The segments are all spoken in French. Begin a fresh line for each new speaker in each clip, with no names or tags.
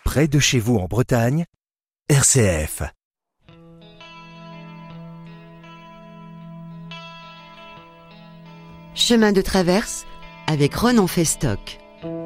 près de chez vous en Bretagne, RCF.
Chemin de traverse avec Ronan Festock.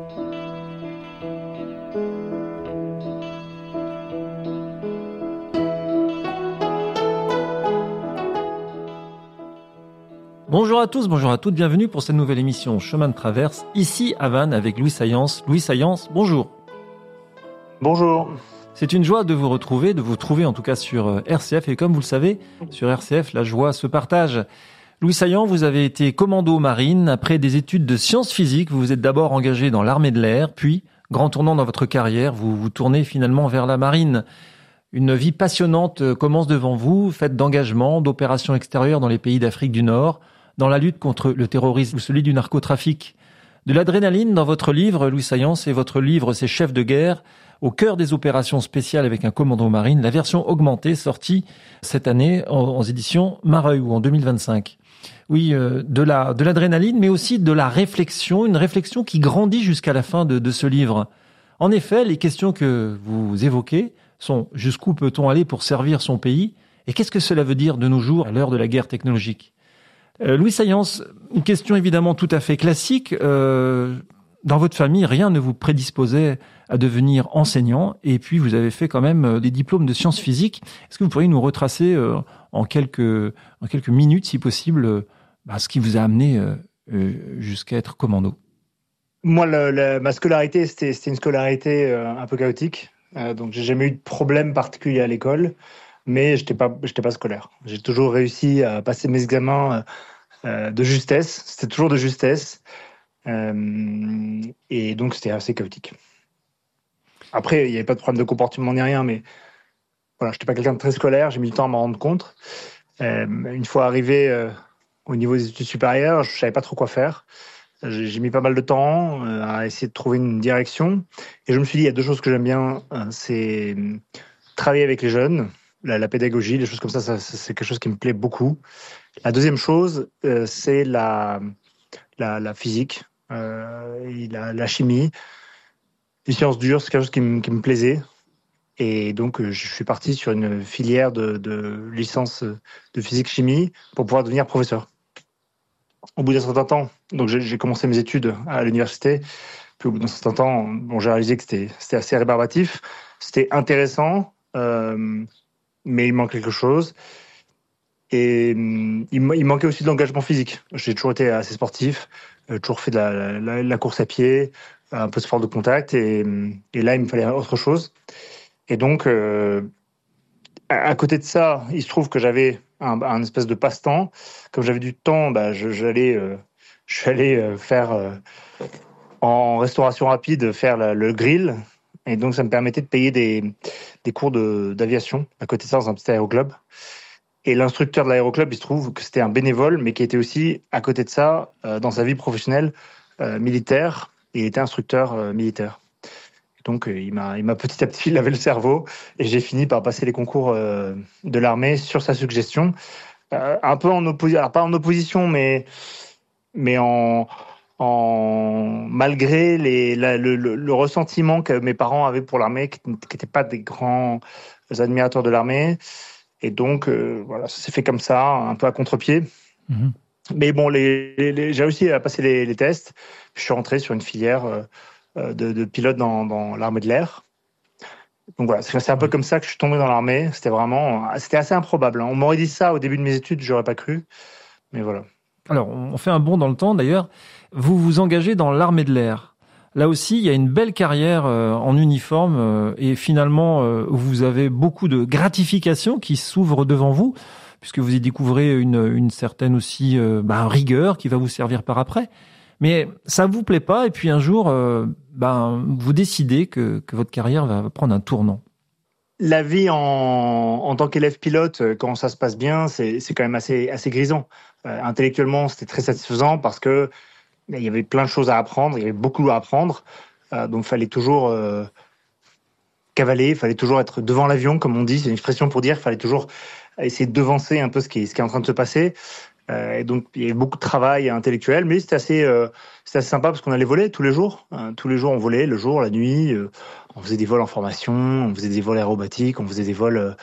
Bonjour à tous, bonjour à toutes, bienvenue pour cette nouvelle émission Chemin de traverse, ici à Vannes avec Louis Saillance. Louis Saillance, bonjour.
Bonjour.
C'est une joie de vous retrouver, de vous trouver en tout cas sur RCF. Et comme vous le savez, sur RCF, la joie se partage. Louis Saillance, vous avez été commando marine. Après des études de sciences physiques, vous vous êtes d'abord engagé dans l'armée de l'air, puis, grand tournant dans votre carrière, vous vous tournez finalement vers la marine. Une vie passionnante commence devant vous, faite d'engagement, d'opérations extérieures dans les pays d'Afrique du Nord, dans la lutte contre le terrorisme ou celui du narcotrafic. De l'adrénaline dans votre livre, Louis Saillance, et votre livre, c'est Chef de guerre, au cœur des opérations spéciales avec un commando marine, la version augmentée sortie cette année en édition Mareuil ou en 2025. Oui, de l'adrénaline, mais aussi de la réflexion, une réflexion qui grandit jusqu'à la fin de ce livre. En effet, les questions que vous évoquez sont jusqu'où peut-on aller pour servir son pays et qu'est-ce que cela veut dire de nos jours à l'heure de la guerre technologique ? Louis Saillance, une question évidemment tout à fait classique. Dans votre famille, rien ne vous prédisposait à devenir enseignant et puis vous avez fait quand même des diplômes de sciences physiques. Est-ce que vous pourriez nous retracer en quelques minutes, si possible, ce qui vous a amené jusqu'à être commando ?
Moi, ma scolarité, c'était une scolarité un peu chaotique. Donc, j'ai jamais eu de problème particulier à l'école, mais j'étais pas scolaire. J'ai toujours réussi à passer mes examens de justesse. C'était toujours de justesse. Et donc, c'était assez chaotique. Après, il n'y avait pas de problème de comportement ni rien, mais voilà, j'étais pas quelqu'un de très scolaire. J'ai mis le temps à m'en rendre compte. Une fois arrivé au niveau des études supérieures, je savais pas trop quoi faire. J'ai mis pas mal de temps à essayer de trouver une direction. Et je me suis dit, il y a deux choses que j'aime bien. C'est travailler avec les jeunes, la pédagogie, les choses comme ça, c'est quelque chose qui me plaît beaucoup. La deuxième chose, c'est la physique, et la chimie. Les sciences dures, c'est quelque chose qui me plaisait. Et donc, je suis parti sur une filière de licence de physique-chimie pour pouvoir devenir professeur. Au bout d'un certain temps, donc j'ai commencé mes études à l'université. Puis au bout d'un certain temps, j'ai réalisé que c'était assez rébarbatif. C'était intéressant, mais il manque quelque chose. Et il manquait aussi de l'engagement physique. J'ai toujours été assez sportif, toujours fait de la course à pied, un peu de sport de contact. Et là, il me fallait autre chose. Et donc, à côté de ça, il se trouve que j'avais un espèce de passe-temps. Comme j'avais du temps, j'allais faire en restauration rapide, faire le grill. Et donc, ça me permettait de payer des cours d'aviation à côté de ça dans un petit aéroclub. Et l'instructeur de l'aéroclub, il se trouve que c'était un bénévole, mais qui était aussi, à côté de ça, dans sa vie professionnelle, militaire. Et il était instructeur militaire. Donc, il m'a petit à petit lavé le cerveau et j'ai fini par passer les concours de l'armée sur sa suggestion. Un peu en opposition, alors pas en opposition, mais malgré le ressentiment que mes parents avaient pour l'armée, qui n'étaient pas des grands admirateurs de l'armée. Et donc, voilà, ça s'est fait comme ça, un peu à contre-pied. Mmh. Mais bon, j'ai réussi à passer les tests. Je suis rentré sur une filière de pilote dans l'armée de l'air. Donc voilà, c'est un peu comme ça que je suis tombé dans l'armée. C'était assez improbable. On m'aurait dit ça au début de mes études, j'aurais pas cru. Mais voilà. Alors,
on fait un bond dans le temps d'ailleurs. Vous vous engagez dans l'armée de l'air. Là aussi, il y a une belle carrière en uniforme et finalement, vous avez beaucoup de gratifications qui s'ouvrent devant vous, puisque vous y découvrez une certaine aussi rigueur qui va vous servir par après. Mais ça vous plaît pas et puis un jour, vous décidez que votre carrière va prendre un tournant.
La vie en tant qu'élève pilote, quand ça se passe bien, c'est quand même assez grisant. Intellectuellement, c'était très satisfaisant parce que il y avait plein de choses à apprendre, il y avait beaucoup à apprendre. Donc, il fallait toujours cavaler, il fallait toujours être devant l'avion, comme on dit. C'est une expression pour dire qu'il fallait toujours essayer de devancer un peu ce qui est en train de se passer. Et donc, il y avait beaucoup de travail intellectuel, mais c'était assez sympa parce qu'on allait voler tous les jours. Tous les jours, on volait, le jour, la nuit. On faisait des vols en formation, on faisait des vols aérobatiques, on faisait des vols...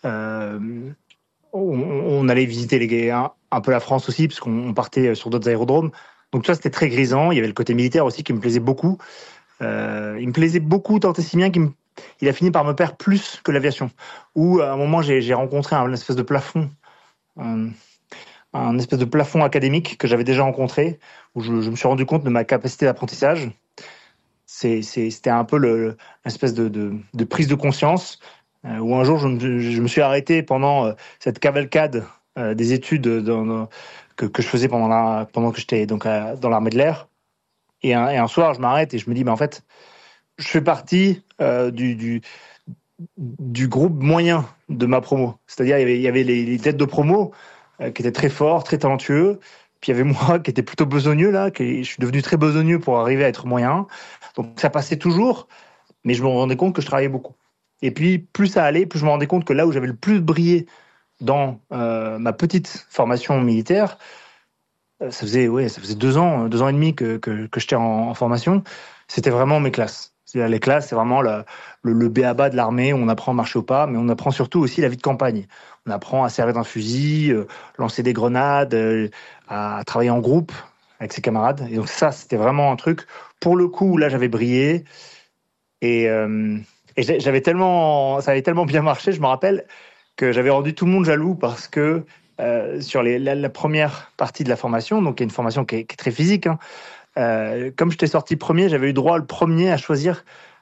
on allait visiter un peu la France aussi, parce qu'on partait sur d'autres aérodromes. Donc ça, c'était très grisant. Il y avait le côté militaire aussi qui me plaisait beaucoup. Il me plaisait beaucoup, tant et si bien qu'il a fini par me perdre plus que l'aviation. Où à un moment, j'ai rencontré un espèce de plafond, un espèce de plafond académique que j'avais déjà rencontré, où je me suis rendu compte de ma capacité d'apprentissage. C'était un peu l'espèce de prise de conscience, où un jour, je me suis arrêté pendant cette cavalcade des études que je faisais pendant que j'étais donc dans l'armée de l'air. Et un soir, je m'arrête et je me dis, en fait, je fais partie du groupe moyen de ma promo. C'est-à-dire, il y avait les têtes de promo qui étaient très forts, très talentueux. Puis il y avait moi qui était plutôt besogneux, là, je suis devenu très besogneux pour arriver à être moyen. Donc ça passait toujours, mais je me rendais compte que je travaillais beaucoup. Et puis, plus ça allait, plus je me rendais compte que là où j'avais le plus brillé dans ma petite formation militaire, ça faisait 2 ans, 2 ans et demi que j'étais en formation. C'était vraiment mes classes. C'est-à-dire les classes, c'est vraiment le b.a.-ba de l'armée. On apprend à marcher au pas, mais on apprend surtout aussi la vie de campagne. On apprend à servir d'un fusil, lancer des grenades, à travailler en groupe avec ses camarades. Et donc ça, c'était vraiment un truc. Pour le coup, là, j'avais brillé. Et ça avait tellement bien marché, je me rappelle, que j'avais rendu tout le monde jaloux parce que sur la première partie de la formation, donc il y a une formation qui est très physique, hein, comme j'étais sorti premier, j'avais eu droit le premier à choisir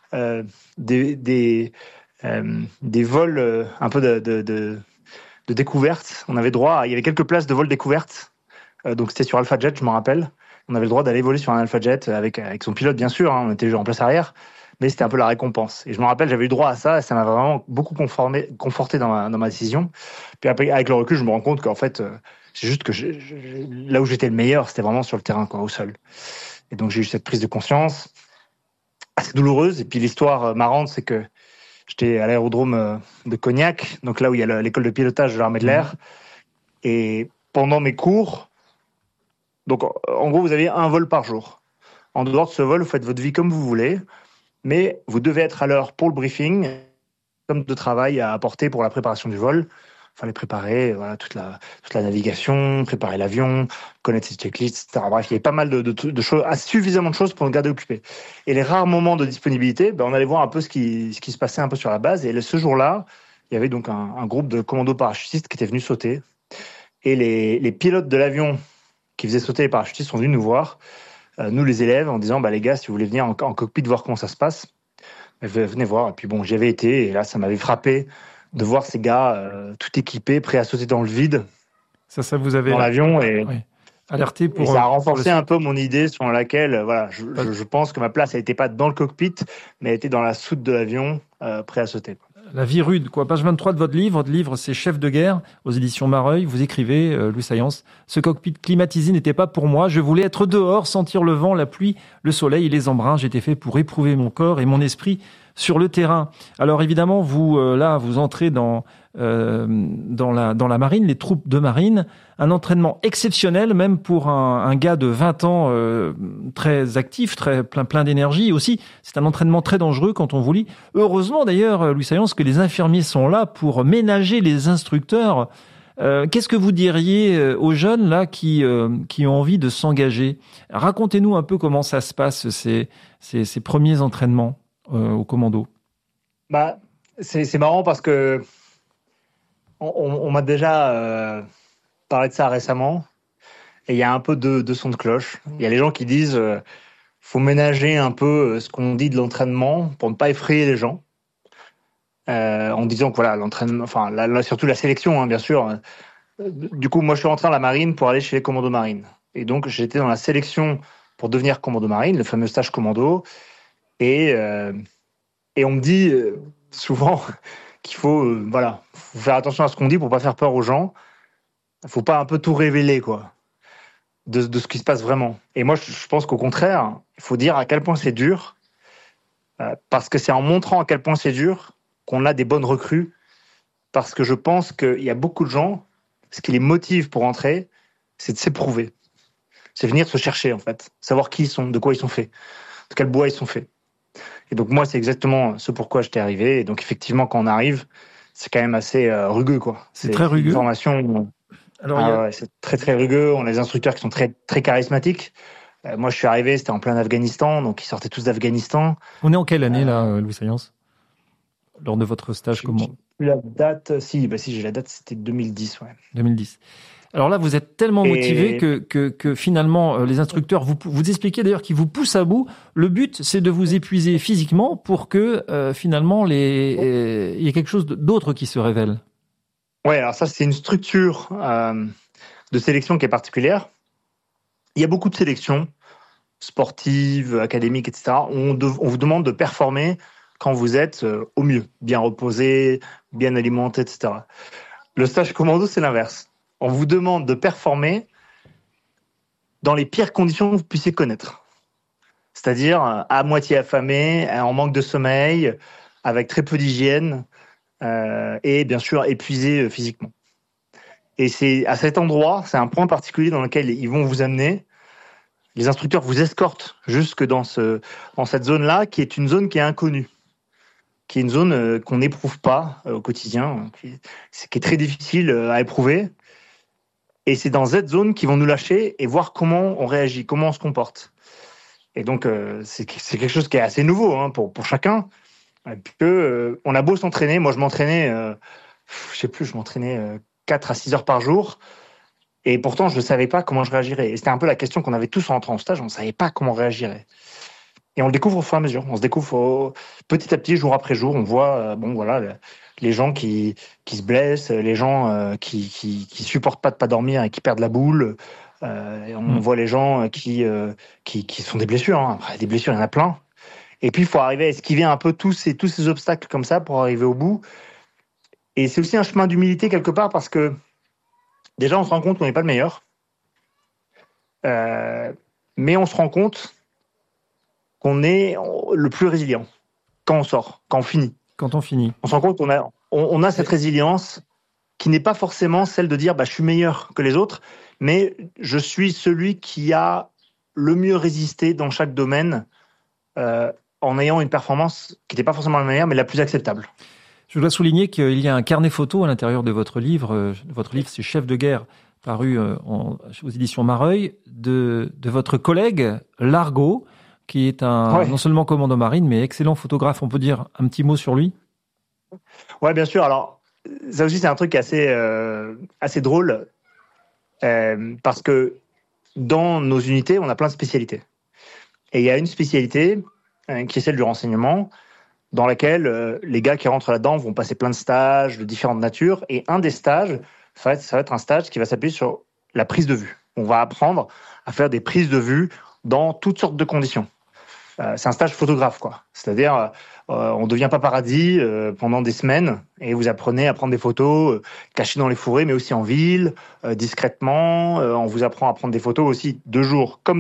des vols un peu de découverte. On avait droit, il y avait quelques places de vol découverte, donc c'était sur Alpha Jet, je me rappelle. On avait le droit d'aller voler sur un Alpha Jet avec son pilote, bien sûr, hein, on était en place arrière, mais c'était un peu la récompense. Et je me rappelle, j'avais eu droit à ça, et ça m'a vraiment beaucoup conforté dans ma décision. Puis après, avec le recul, je me rends compte qu'en fait, c'est juste que là où j'étais le meilleur, c'était vraiment sur le terrain, quoi, au sol. Et donc j'ai eu cette prise de conscience assez douloureuse. Et puis l'histoire marrante, c'est que j'étais à l'aérodrome de Cognac, donc là où il y a l'école de pilotage de l'armée de l'air. Et pendant mes cours, donc en gros, vous avez un vol par jour. En dehors de ce vol, vous faites votre vie comme vous voulez, mais vous devez être à l'heure pour le briefing, comme de travail à apporter pour la préparation du vol. Fallait préparer voilà, toute la navigation, préparer l'avion, connaître ses checklists, etc. Bref, il y avait pas mal de choses, suffisamment de choses pour nous garder occupés. Et les rares moments de disponibilité, on allait voir un peu ce qui se passait un peu sur la base. Et ce jour-là, il y avait donc un groupe de commandos parachutistes qui étaient venus sauter. Et les pilotes de l'avion qui faisaient sauter les parachutistes sont venus nous voir, nous les élèves, en disant les gars, si vous voulez venir en cockpit voir comment ça se passe, venez voir. Et puis bon, j'y avais été, et là, ça m'avait frappé de voir ces gars tout équipés, prêts à sauter dans le vide.
Ça vous avez
dans l'avion et
alerté pour.
Et ça a renforcé un peu mon idée sur laquelle, voilà, je pense que ma place, elle n'était pas dans le cockpit, mais elle était dans la soute de l'avion, prêt à sauter.
La vie rude, quoi. Page 23 de votre livre. Votre livre, c'est Chef de guerre, aux éditions Mareuil. Vous écrivez, Louis Saillance, ce cockpit climatisé n'était pas pour moi. Je voulais être dehors, sentir le vent, la pluie, le soleil et les embruns. J'étais fait pour éprouver mon corps et mon esprit sur le terrain. Alors évidemment, vous vous entrez dans la marine, les troupes de marine, un entraînement exceptionnel, même pour un gars de 20 ans très actif, très plein d'énergie. Aussi, c'est un entraînement très dangereux quand on vous lit. Heureusement d'ailleurs, Louis Saillance, que les infirmiers sont là pour ménager les instructeurs. Qu'est-ce que vous diriez aux jeunes là qui ont envie de s'engager? Racontez-nous un peu comment ça se passe ces premiers entraînements au commando.
C'est marrant parce que on m'a déjà parlé de ça récemment et il y a un peu de son de cloche. Il y a les gens qui disent faut ménager un peu ce qu'on dit de l'entraînement pour ne pas effrayer les gens. En disant que voilà, l'entraînement, enfin là, surtout la sélection, hein, bien sûr. Du coup, moi je suis rentré dans la marine pour aller chez les commandos marines. Et donc j'étais dans la sélection pour devenir commando marine, le fameux stage commando. Et on me dit souvent qu'il faut faire attention à ce qu'on dit pour pas faire peur aux gens. Il faut pas un peu tout révéler, quoi, de ce qui se passe vraiment. Et moi, je pense qu'au contraire, il faut dire à quel point c'est dur, parce que c'est en montrant à quel point c'est dur qu'on a des bonnes recrues. Parce que je pense qu'il y a beaucoup de gens, ce qui les motive pour entrer, c'est de s'éprouver. C'est venir se chercher, en fait. Savoir qui ils sont, de quoi ils sont faits, de quel bois ils sont faits. Et donc, moi, c'est exactement ce pourquoi j'étais arrivé. Et donc, effectivement, quand on arrive, c'est quand même assez rugueux, quoi.
C'est très rugueux.
Une formation.
Alors,
Ouais, c'est très, très rugueux. On a des instructeurs qui sont très, très charismatiques. Moi, je suis arrivé, c'était en plein Afghanistan, donc ils sortaient tous d'Afghanistan.
On est en quelle année, là, Louis Saillance? Lors de votre stage, comment?
J'ai la date, si, j'ai la date, c'était 2010, ouais.
2010. Alors là, vous êtes tellement motivé que finalement, les instructeurs vous expliquez d'ailleurs qu'ils vous poussent à bout. Le but, c'est de vous épuiser physiquement pour que finalement, il y ait quelque chose d'autre qui se révèle.
Ouais, alors ça, c'est une structure de sélection qui est particulière. Il y a beaucoup de sélections sportives, académiques, etc. On vous demande de performer quand vous êtes au mieux, bien reposé, bien alimenté, etc. Le stage commando, c'est l'inverse. On vous demande de performer dans les pires conditions que vous puissiez connaître. C'est-à-dire à moitié affamé, en manque de sommeil, avec très peu d'hygiène et bien sûr épuisé physiquement. Et c'est à cet endroit, c'est un point particulier dans lequel ils vont vous amener. Les instructeurs vous escortent jusque dans cette zone-là, qui est une zone qui est inconnue, qui est une zone qu'on n'éprouve pas au quotidien, qui est très difficile à éprouver. Et c'est dans cette zone qu'ils vont nous lâcher et voir comment on réagit, comment on se comporte. Et donc, c'est quelque chose qui est assez nouveau pour chacun. On a beau s'entraîner, moi je m'entraînais, je m'entraînais 4 à 6 heures par jour. Et pourtant, je ne savais pas comment je réagirais. Et c'était un peu la question qu'on avait tous en rentrant en stage, on ne savait pas comment on réagirait. Et on le découvre au fur et à mesure. On se découvre petit à petit, jour après jour. On voit, les gens qui se blessent, les gens qui supportent pas de pas dormir et qui perdent la boule. On voit les gens qui sont des blessures. Après, des blessures, il y en a plein. Et puis, il faut arriver à esquiver un peu tous ces obstacles comme ça pour arriver au bout. Et c'est aussi un chemin d'humilité quelque part parce que déjà, on se rend compte qu'on n'est pas le meilleur. Mais on se rend compte qu'on est le plus résilient quand on sort, quand on finit.
Quand on finit.
On se rend compte qu'on a cette résilience qui n'est pas forcément celle de dire je suis meilleur que les autres, mais je suis celui qui a le mieux résisté dans chaque domaine en ayant une performance qui n'était pas forcément la meilleure, mais la plus acceptable.
Je dois souligner qu'il y a un carnet photo à l'intérieur de votre livre. Votre livre, c'est Chef de guerre, paru aux éditions Mareuil, de votre collègue Largo, qui est non seulement commando marine, mais excellent photographe. On peut dire un petit mot sur lui?
Ouais, bien sûr. Alors, ça aussi, c'est un truc assez drôle, parce que dans nos unités, on a plein de spécialités. Et il y a une spécialité qui est celle du renseignement, dans laquelle les gars qui rentrent là-dedans vont passer plein de stages de différentes natures. Et un des stages, ça va être un stage qui va s'appuyer sur la prise de vue. On va apprendre à faire des prises de vue dans toutes sortes de conditions. C'est un stage photographe, quoi. C'est-à-dire, on ne devient paparazzi pendant des semaines et vous apprenez à prendre des photos cachées dans les fourrés, mais aussi en ville, discrètement. On vous apprend à prendre des photos aussi de jour comme